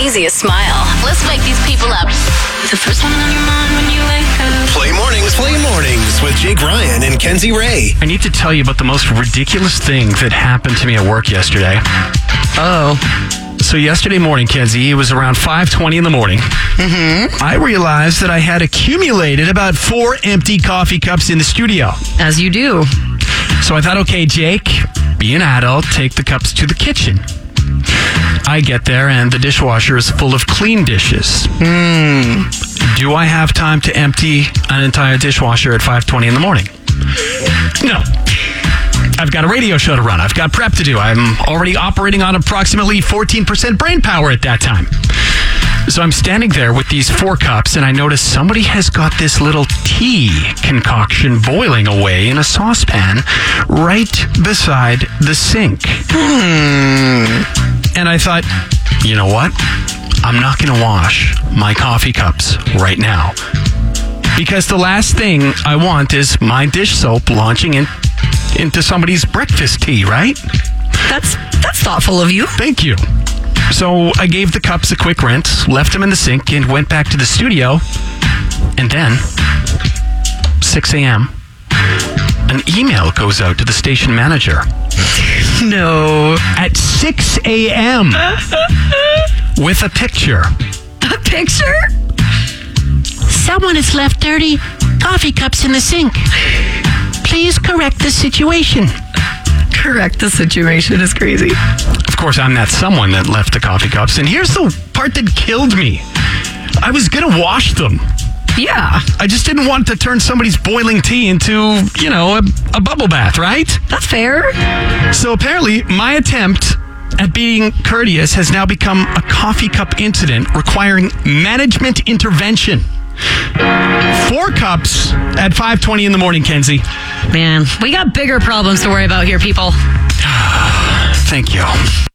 easiest smile. Let's wake these people up. The first one on your mind when you wake up. Play Mornings with Jake Ryan and Kenzie Ray. I need to tell you about the most ridiculous thing that happened to me at work yesterday. Oh. So yesterday morning, Kenzie, it was around 5:20 in the morning. Mm-hmm. I realized that I had accumulated about 4 empty coffee cups in the studio. As you do. So I thought, okay, Jake, be an adult, take the cups to the kitchen. I get there and the dishwasher is full of clean dishes. Do I have time to empty an entire dishwasher at 5:20 in the morning? No. I've got a radio show to run. I've got prep to do. I'm already operating on approximately 14% brain power at that time. So I'm standing there with these 4 cups, and I notice somebody has got this little tea concoction boiling away in a saucepan right beside the sink. And I thought, you know what? I'm not going to wash my coffee cups right now. Because the last thing I want is my dish soap launching into somebody's breakfast tea, right? That's thoughtful of you. Thank you. So I gave the cups a quick rinse, left them in the sink, and went back to the studio. And then, 6 a.m., an email goes out to the station manager. No. At 6 a.m. with a picture. A picture? Someone has left dirty coffee cups in the sink. Please correct the situation. Correct the situation is crazy. Of course, I'm that someone that left the coffee cups. And here's the part that killed me. I was going to wash them. Yeah. I just didn't want to turn somebody's boiling tea into, a bubble bath, right? That's fair. So apparently, my attempt at being courteous has now become a coffee cup incident requiring management intervention. 4 cups at 5:20 in the morning, Kenzie. Man, we got bigger problems to worry about here, people. Thank you.